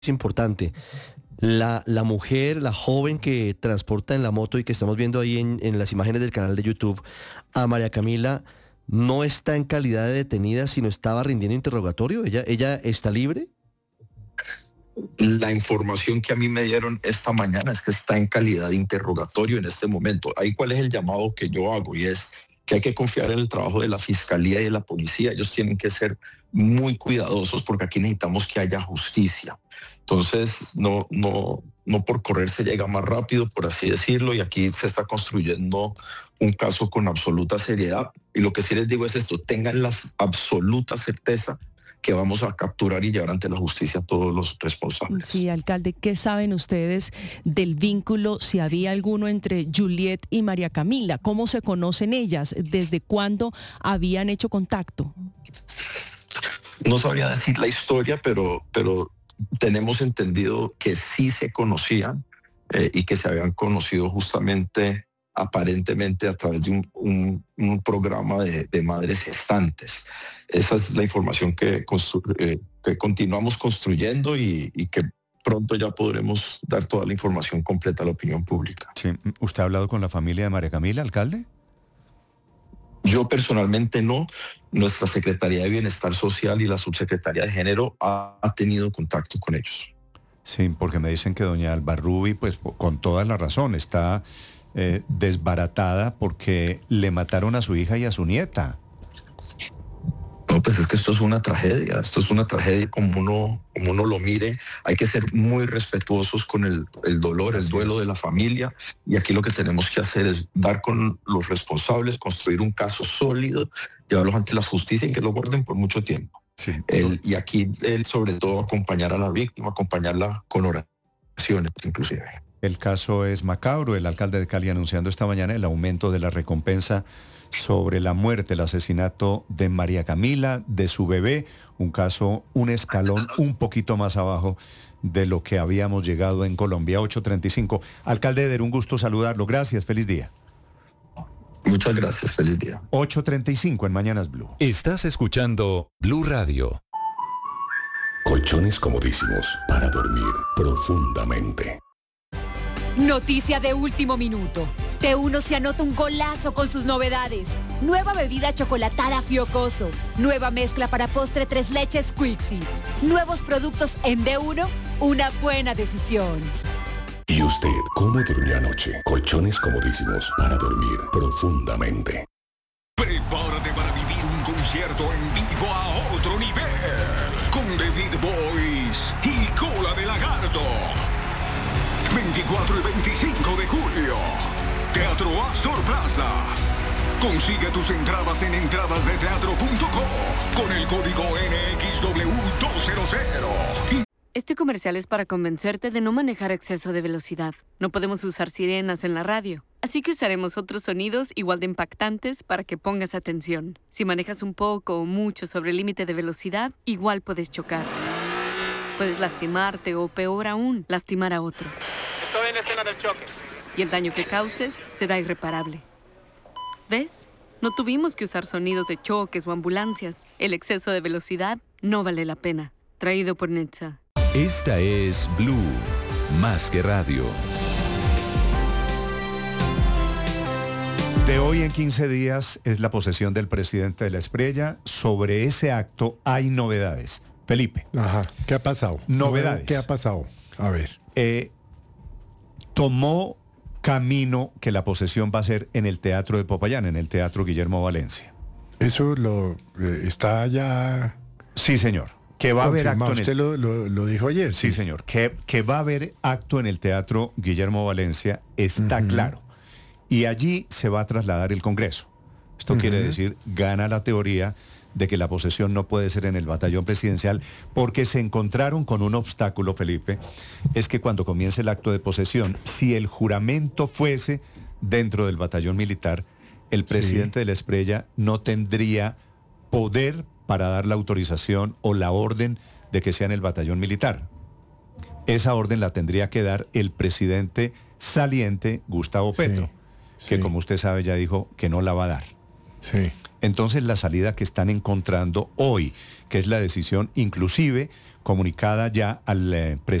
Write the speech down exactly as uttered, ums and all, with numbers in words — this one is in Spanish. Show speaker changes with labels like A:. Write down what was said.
A: importante. La, la mujer, la joven que transporta en la moto y que estamos viendo ahí en, en las imágenes del canal de YouTube, a María Camila, no está en calidad de detenida, sino estaba rindiendo interrogatorio. ¿Ella, ella está libre?
B: La información que a mí me dieron esta mañana es que está en calidad de interrogatorio en este momento. Ahí cuál es el llamado que yo hago, y es que hay que confiar en el trabajo de la Fiscalía y de la Policía. Ellos tienen que ser muy cuidadosos porque aquí necesitamos que haya justicia. Entonces, no, no, no por correr se llega más rápido, por así decirlo, y aquí se está construyendo un caso con absoluta seriedad. Y lo que sí les digo es esto: tengan la absoluta certeza que vamos a capturar y llevar ante la justicia a todos los responsables.
C: Sí, alcalde, ¿qué saben ustedes del vínculo, si había alguno, entre Juliet y María Camila? ¿Cómo se conocen ellas? ¿Desde cuándo habían hecho contacto?
B: No sabría decir la historia, pero, pero tenemos entendido que sí se conocían eh, y que se habían conocido justamente, aparentemente, a través de un, un, un programa de, de madres gestantes. Esa es la información que, constru- eh, que continuamos construyendo y, y que pronto ya podremos dar toda la información completa a la opinión pública.
D: Sí. ¿Usted ha hablado con la familia de María Camila, alcalde?
B: Yo personalmente no. Nuestra Secretaría de Bienestar Social y la Subsecretaría de Género ha, ha tenido contacto con ellos.
D: Sí, porque me dicen que doña Albarrubi, pues con toda la razón, está eh, desbaratada porque le mataron a su hija y a su nieta.
B: No, pues es que esto es una tragedia, esto es una tragedia como uno, como uno lo mire. Hay que ser muy respetuosos con el, el dolor, el duelo de la familia, y aquí lo que tenemos que hacer es dar con los responsables, construir un caso sólido, llevarlos ante la justicia y que lo guarden por mucho tiempo.
D: Sí.
B: El, y aquí, el, sobre todo, acompañar a la víctima, acompañarla con oraciones inclusive.
D: El caso es macabro. El alcalde de Cali anunciando esta mañana el aumento de la recompensa sobre la muerte, el asesinato de María Camila, de su bebé, un caso, un escalón un poquito más abajo de lo que habíamos llegado en Colombia. Ocho treinta y cinco. Alcalde Eder, un gusto saludarlo. Gracias, feliz día.
B: Muchas gracias, feliz día.
D: ocho treinta y cinco en Mañanas Blue.
E: Estás escuchando Blue Radio.
F: Colchones comodísimos para dormir profundamente.
G: Noticia de último minuto. T uno se anota un golazo con sus novedades. Nueva bebida chocolatada Fiocoso. Nueva mezcla para postre tres leches Quixi. Nuevos productos en D uno. Una buena decisión.
F: ¿Y usted cómo durmió anoche? Colchones comodísimos para dormir profundamente.
H: Prepárate para vivir un concierto en vivo a otro nivel. Con The Beat Boys y Cola de Lagarto. veinticuatro y veinticinco de julio. Teatro Astor Plaza. Consigue tus entradas en entradas de teatro punto co con el código N X W doscientos.
I: Este comercial es para convencerte de no manejar a exceso de velocidad. No podemos usar sirenas en la radio, así que usaremos otros sonidos igual de impactantes para que pongas atención. Si manejas un poco o mucho sobre el límite de velocidad, igual puedes chocar. Puedes lastimarte o, peor aún, lastimar a otros.
J: Estoy en la escena del choque.
I: Y el daño que causes será irreparable. ¿Ves? No tuvimos que usar sonidos de choques o ambulancias. El exceso de velocidad no vale la pena. Traído por Netza.
E: Esta es Blue, más que radio.
D: De hoy en quince días es la posesión del presidente de la Espriella. Sobre ese acto hay novedades. Felipe.
K: Ajá. ¿Qué ha pasado?
D: Novedades.
K: ¿Qué ha pasado? A ver.
D: Eh, tomó camino que la posesión va a ser en el Teatro de Popayán, en el Teatro Guillermo Valencia.
K: ¿Eso lo eh, está ya...?
D: Sí, señor. Que va a haber acto en el...
K: Usted lo, lo, lo dijo ayer.
D: Sí, sí señor. Que, que va a haber acto en el Teatro Guillermo Valencia, está uh-huh. claro. Y allí se va a trasladar el Congreso. Esto uh-huh. quiere decir, gana la teoría de que la posesión no puede ser en el batallón presidencial, porque se encontraron con un obstáculo, Felipe, es que cuando comience el acto de posesión, si el juramento fuese dentro del batallón militar, el presidente sí. de la Espriella no tendría poder para dar la autorización o la orden de que sea en el batallón militar. Esa orden la tendría que dar el presidente saliente, Gustavo Petro, sí, que sí. como usted sabe ya dijo que no la va a dar.
K: Sí.
D: Entonces la salida que están encontrando hoy, que es la decisión, inclusive comunicada ya al eh,